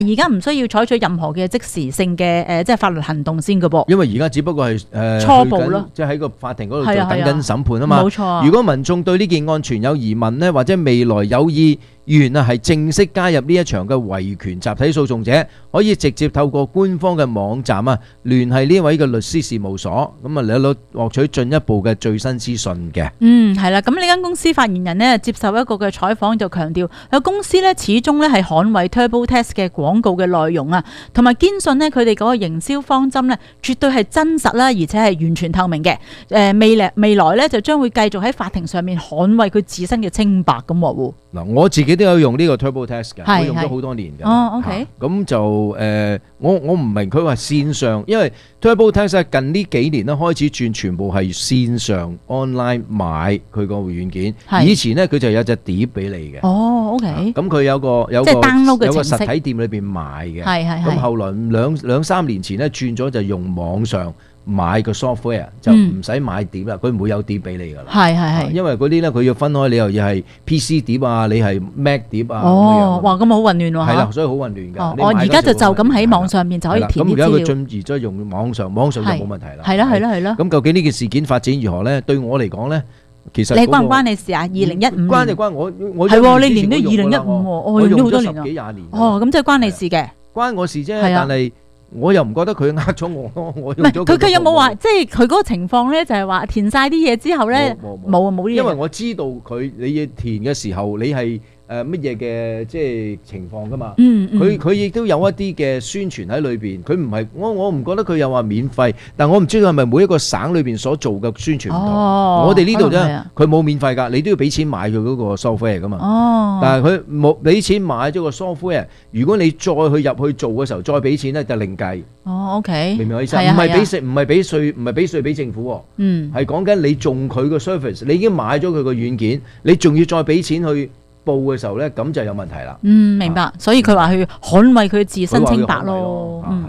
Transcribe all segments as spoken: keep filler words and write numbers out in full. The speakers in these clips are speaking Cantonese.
而家唔需要採取任何嘅即時性嘅誒，即係法律行動先嘅噃。 因為而家只不過係誒初步咯， 即係喺個法庭嗰度就係啊係啊等緊審判啊嘛。 冇錯。 如果民眾對呢件案存有疑問呢，或者未來有意願啊係正式加入呢一場嘅維權集體訴訟者，可以直接透過官方嘅網站啊聯繫呢位嘅律師事務所，咁啊嚟到獲取進一步嘅最新資訊嘅。 嗯，係啦。咁呢間公司發言人呢接受一個嘅採訪就強調，有公司呢始終呢係捍衛 TurboTax 嘅廣告嘅內容啊，同埋堅信呢佢哋嗰個營銷方針呢絕對係真實啦，而且係完全透明嘅。誒未來未來呢就將會繼續喺法庭上面捍衛佢自身嘅清白咁喎。 嗱，我自己都有用呢個 TurboTax 嘅，我用咗好多年㗎。 哦 ，OK。 咁就誒，我我唔明佢話線上，因為 TurboTax 近呢幾年咧開始轉全部係線上 online 買佢個軟件。以前咧佢就有隻碟俾你嘅。 哦 ，OK。 咁佢有個有個即係 download 嘅有個程式實體店裏邊買嘅。 係係係。 咁後來兩兩三年前咧轉咗就用網上買個 software 就唔使買碟啦，佢唔會有碟俾你㗎啦。 係係係。 因為嗰啲咧佢要分開，你又要係 P C 碟啊，你係 Mac 碟啊。 哦，哇，咁好混亂喎。 係啦，所以好混亂㗎。 我而家就就咁喺網上面就可以填啲資料。 咁而家佢進移咗用網上，網上就冇問題啦。 係啦係啦係啦。 咁究竟呢件事件發展如何咧？對我嚟講咧，其實你關唔關你事啊？二零一五年關就關我，我係喎，你連都二零一五喎，我用咗好多年十幾廿年。 哦，咁即係關你事嘅。 關我事啫，但係我又唔覺得佢呃咗我咯。我用咗佢佢有冇話即係佢嗰個情況咧？就係話填晒啲嘢之後咧，冇啊冇啲嘢。 因為我知道佢你要填嘅時候，你係。誒乜嘢嘅即係情況㗎嘛？ 嗯嗯。 佢佢亦都有一啲嘅宣傳喺裏邊。佢唔係我我唔覺得佢有話免費，但我唔知道係咪每一個省裏邊所做嘅宣傳唔同。 哦。 我哋呢度啫，佢冇免費㗎，你都要俾錢買佢嗰個 software 㗎嘛。 哦。 但係佢冇俾錢買咗個 software，如果你再去入去做嘅時候，再俾錢咧就另計。 哦 ，OK。 明唔明我意思？唔係俾稅，唔係俾稅，唔係俾稅俾政府喎。 嗯。 係講緊你用佢個 service，你已經買咗佢個軟件，你仲要再俾錢去報嘅時候咧，咁就有問題啦。 嗯，明白。所以佢話去捍衛佢自身清白咯。嗯。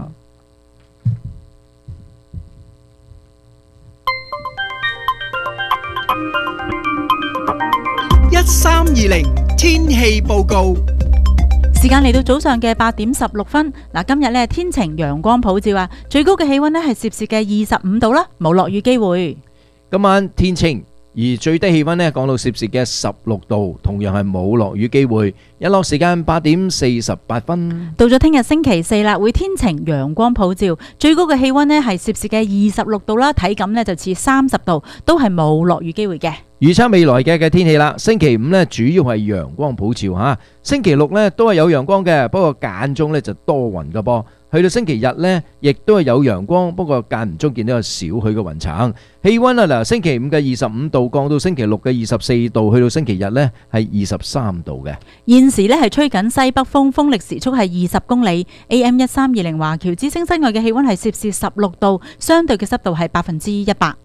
一三二零天氣報告。 時間嚟到早上嘅八點十六分。嗱，今日咧天晴，陽光普照啊，最高嘅氣溫咧係攝氏嘅二十五度啦，冇落雨機會。 今晚天晴。而最低氣溫呢降到攝氏嘅十六度，同樣係冇落雨機會。日落時間八點四十八分。 到咗聽日星期四啦，會天晴陽光普照，最高嘅氣溫呢係攝氏嘅二十六度啦，體感呢就似三十度，都係冇落雨機會嘅。 預測未來嘅嘅天氣啦，星期五呢主要係陽光普照嚇，星期六呢都係有陽光嘅，不過間中呢就多雲嘅噃。去到星期日呢，亦都係有陽光，不過間唔中見到有少許嘅雲層。氣溫啊，嗱，星期五嘅二十五度降到星期六嘅二十四度，去到星期日呢係二十三度嘅。 現時呢係吹緊西北風，風力時速係二十公里。A M 一三二零華僑之星室外嘅氣溫係攝氏十六度，相對嘅濕度係百分之一百。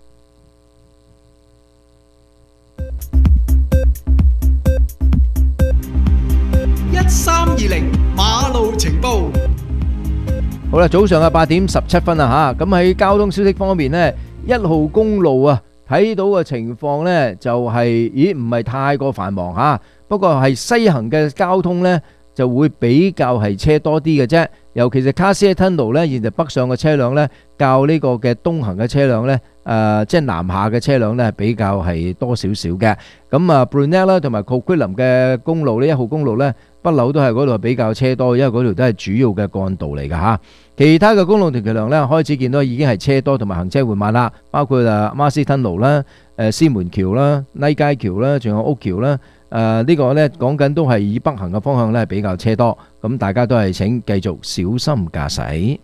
一三二零馬路情報。 好啦，早上嘅八點十七分啊吓，咁喺交通消息方面呢，一號公路啊睇到嘅情況呢就係，咦唔係太過繁忙吓，不過係西行嘅交通呢就會比較係車多啲嘅啫，尤其是卡斯特 Tunnel 呢，現在北上嘅車輛呢，較呢個嘅東行嘅車輛呢，誒即係南下嘅車輛呢比較係多少少嘅。咁啊 Brunel 啦同埋 Coquitlam 嘅公路呢，一號公路呢，不嬲都係嗰度比較車多，因為嗰條都係主要嘅幹道嚟㗎嚇。其他嘅公路同橋梁呢，開始見到已經係車多同埋行車緩慢啦，包括啊 Marcy Tunnel 啦、誒獅門橋啦、拉街橋啦，仲有屋橋啦。誒呢個呢講緊都係以北行嘅方向呢比較車多，咁大家都係請繼續小心駕駛。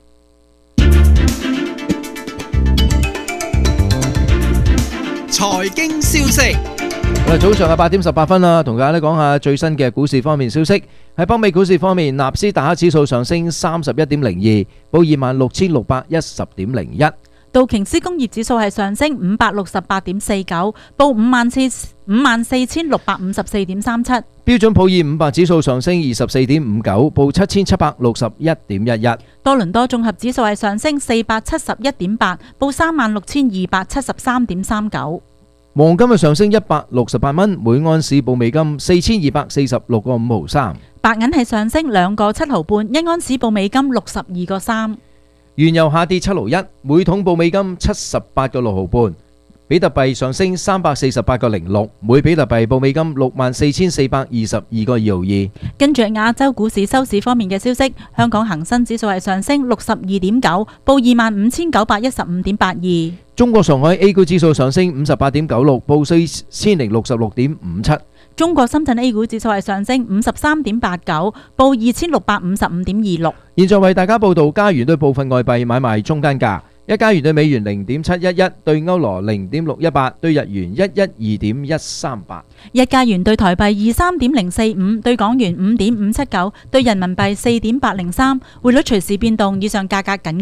財經消息。 好啦，早上嘅八點十八分啦，同大家講下最新嘅股市方面消息。喺北美股市方面，納斯達克指數上升三十一點零二，報二萬六千六百一十點零一。 道瓊斯工業指數係上升五百六十八點四九，報五萬四五萬四千六百五十四點三七。 標準普爾五百指數上升二十四點五九，報七千七百六十一點一一。 多倫多綜合指數係上升四百七十一點八，報三萬六千二百七十三點三九。 黃金嘅上升一百六十八蚊，每盎司報美金四千二百四十六個五毫三。 白銀係上升兩個七毫半，一盎司報美金六十二個三。 原油下跌七毫一，每桶報美金七十八個六毫半。比特幣上升三百四十八個零六，每比特幣報美金六萬四千四百二十二個二毫二。 跟住亞洲股市收市方面嘅消息，香港恒生指數係上升六十二點九，報二萬五千九百一十五點八二。 中國上海 A 股指數上升五十八點九六，報四千零六十六點五七。 中國深圳 A 股指數係上升五十三點八九，報二千六百五十五點二六。 現在為大家報道加元對部分外幣買賣中間價。一加元對美元零點七一一，對歐羅零點六一八，對日元一一二點一三八。 一加元對台幣二三點零四五，對港元五點五七九，對人民幣四點八零三。匯率隨時變動，以上價格僅